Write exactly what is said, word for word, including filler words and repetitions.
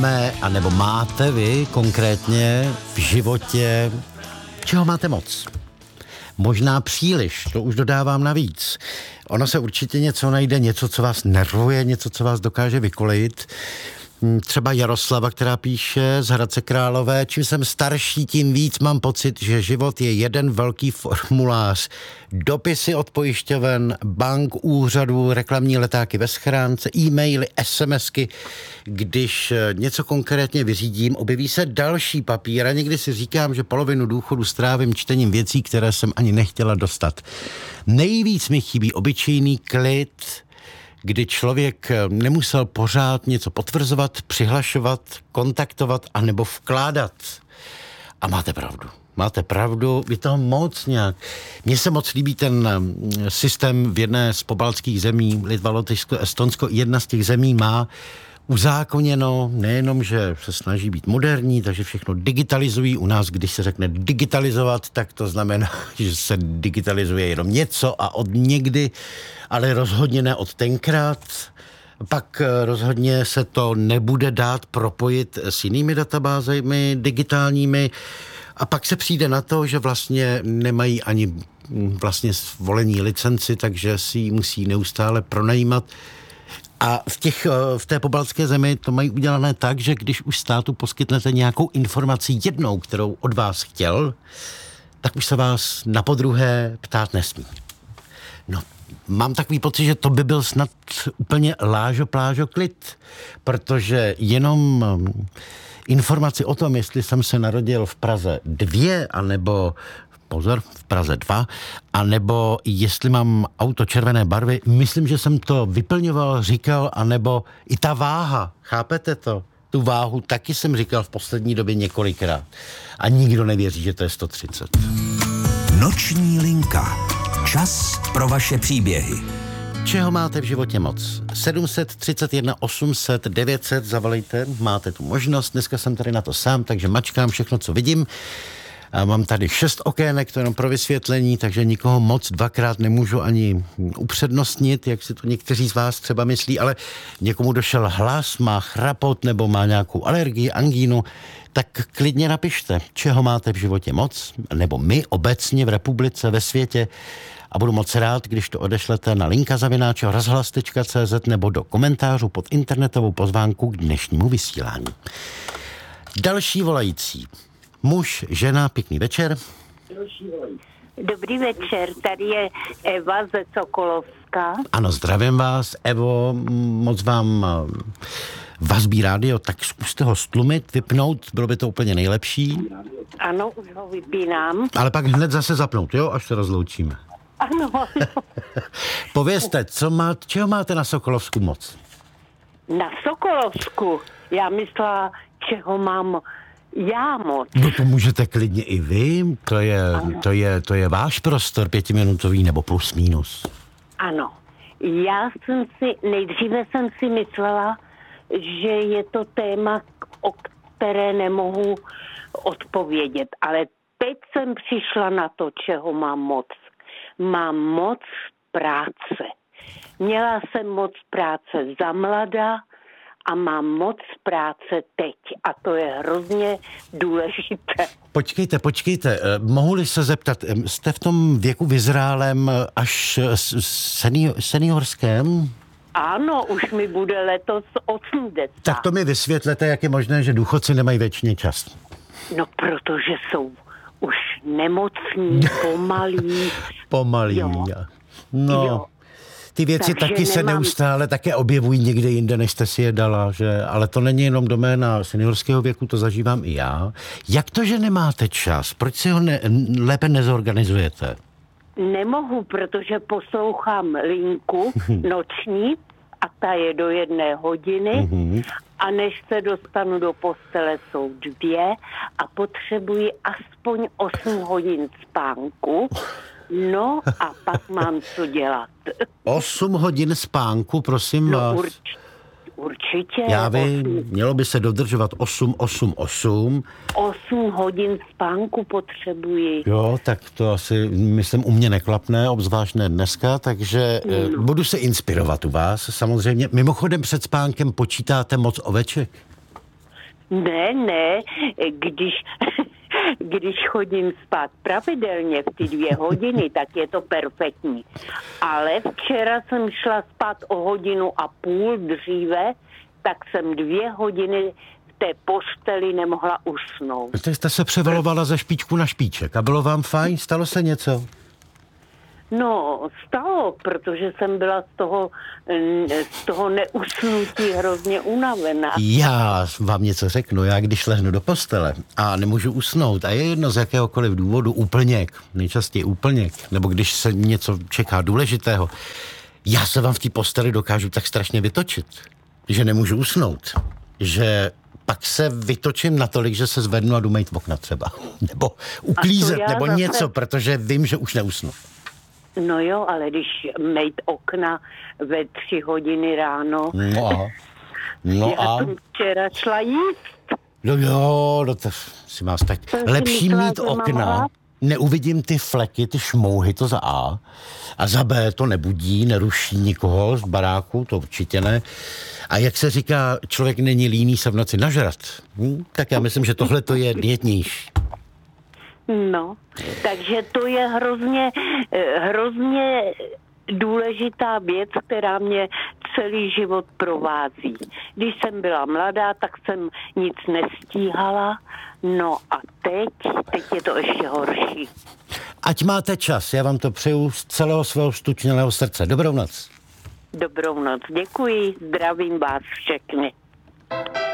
máme, anebo máte vy konkrétně v životě, čeho máte moc? Možná příliš, to už dodávám navíc. Ono se určitě něco najde, něco, co vás nervuje, něco, co vás dokáže vykolejit. Třeba Jaroslava, která píše z Hradce Králové, čím jsem starší, tím víc mám pocit, že život je jeden velký formulář. Dopisy od pojišťoven, bank, úřadů, reklamní letáky ve schránce, e-maily, SMSky. Když něco konkrétně vyřídím, objeví se další papír a někdy si říkám, že polovinu důchodu strávím čtením věcí, které jsem ani nechtěla dostat. Nejvíc mi chybí obyčejný klid, kdy člověk nemusel pořád něco potvrzovat, přihlašovat, kontaktovat anebo vkládat. A máte pravdu. Máte pravdu, je toho moc nějak. Mně se moc líbí ten systém v jedné z pobaltských zemí, Litva, Lotyšsko, Estonsko. Jedna z těch zemí má uzákoněno, nejenom, že se snaží být moderní, takže všechno digitalizují. U nás, když se řekne digitalizovat, tak to znamená, že se digitalizuje jenom něco a od někdy, ale rozhodně ne od tenkrát. Pak rozhodně se to nebude dát propojit s jinými databázemi digitálními a pak se přijde na to, že vlastně nemají ani vlastně volení licenci, takže si ji musí neustále pronajímat. A v, těch, v té pobaltské zemi to mají udělané tak, že když už státu poskytnete nějakou informaci jednou, kterou od vás chtěl, tak už se vás napodruhé ptát nesmí. No, mám takový pocit, že to by byl snad úplně lážo, plážo, klid, protože jenom informaci o tom, jestli jsem se narodil v Praze dvě, anebo pozor, v Praze dva, anebo jestli mám auto červené barvy, myslím, že jsem to vyplňoval, říkal, anebo i ta váha, chápete to? Tu váhu taky jsem říkal v poslední době několikrát. A nikdo nevěří, že to je sto třicet. Noční linka. Čas pro vaše příběhy. Čeho máte v životě moc? sedm set třicet jedna osm set devět set zavolejte, máte tu možnost. Dneska jsem tady na to sám, takže mačkám všechno, co vidím. A mám tady šest okének, to jenom pro vysvětlení, takže nikoho moc dvakrát nemůžu ani upřednostnit, jak si to někteří z vás třeba myslí, ale někomu došel hlas, má chrapot nebo má nějakou alergii, angínu, tak klidně napište, čeho máte v životě moc, nebo my obecně v republice, ve světě. A budu moc rád, když to odešlete na linka zavináč rozhlas tečka cé zet nebo do komentářů pod internetovou pozvánku k dnešnímu vysílání. Další volající. Muž, žena, pěkný večer. Dobrý večer, tady je Eva ze Sokolovska. Ano, zdravím vás, Evo, moc vám vazbí rádio, tak zkuste ho stlumit, vypnout, bylo by to úplně nejlepší. Ano, už ho vypínám. Ale pak hned zase zapnout, jo, až se rozloučíme. Ano, ano. Povězte, co má, čeho máte na Sokolovsku moc? Na Sokolovsku? Já myslela, čeho mám já moc. No to můžete klidně i vy, to je, to je, to je váš prostor pětiminutový nebo plus minus. Ano, já jsem si, nejdříve jsem si myslela, že je to téma, o které nemohu odpovědět, ale teď jsem přišla na to, čeho mám moc. Mám moc práce. Měla jsem moc práce za mlada a mám moc práce teď. A to je hrozně důležité. Počkejte, počkejte. Mohu-li se zeptat, jste v tom věku vyzrálém až senior, seniorském? Ano, už mi bude letos osmdesát. Tak to mi vysvětlete, jak je možné, že důchodci nemají věčně čas. No, protože jsou už nemocní, pomalí. Pomalí. Jo. No, jo. Ty věci Takže taky se nemám... neustále také objevují někde jinde, než jste si je dala, že? Ale to není jenom doména seniorského věku, to zažívám i já. Jak to, že nemáte čas? Proč si ho ne, lépe nezorganizujete? Nemohu, protože poslouchám linku noční a ta je do jedné hodiny mm-hmm. a než se dostanu do postele jsou dvě a potřebuji aspoň osm hodin spánku. No a pak mám co dělat. Osm hodin spánku, prosím no, vás. Urč, určitě. Já vím, mělo by se dodržovat osm, osm, osm. Osm hodin spánku potřebuji. Jo, tak to asi, myslím, u mě neklapne, obzvlášť ne dneska, takže no. budu se inspirovat u vás, samozřejmě. Mimochodem před spánkem počítáte moc oveček? Ne, ne, když, když chodím spát pravidelně v ty dvě hodiny, tak je to perfektní. Ale včera jsem šla spát o hodinu a půl dříve, tak jsem dvě hodiny v té posteli nemohla usnout. Teď jste se převalovala ze špičku na špiček a bylo vám fajn? Stalo se něco? No, stalo, protože jsem byla z toho, z toho neusnutí hrozně unavená. Já vám něco řeknu. Já když lehnu do postele a nemůžu usnout a je jedno z jakéhokoliv důvodu úplněk, nejčastěji úplněk, nebo když se něco čeká důležitého, já se vám v té posteli dokážu tak strašně vytočit, že nemůžu usnout, že pak se vytočím natolik, že se zvednu a jdu mejt okna třeba. Nebo uklízet, nebo zase... něco, protože vím, že už neusnu. No jo, ale když mejt okna ve tři hodiny ráno, no a, no já a... jsem včera šla jíst. No jo, no to si vás tak... Lepší myslela, mít okna, mohla... neuvidím ty fleky, ty šmouhy, to za A. A za B to nebudí, neruší nikoho z baráku, to určitě ne. A jak se říká, člověk není líný se v noci nažrat. Hm? Tak já myslím, že tohle to je dietnější. No, takže to je hrozně, hrozně důležitá věc, která mě celý život provází. Když jsem byla mladá, tak jsem nic nestíhala, no a teď, teď je to ještě horší. Ať máte čas, já vám to přeju z celého svého stučnělého srdce. Dobrou noc. Dobrou noc, děkuji, zdravím vás všechny.